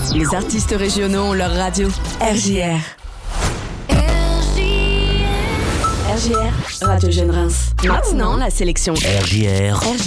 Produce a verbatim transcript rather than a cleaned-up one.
Les artistes régionaux ont leur radio. R J R. R J R, Radio Jeune Reims. Maintenant, la sélection. R J R. R J R.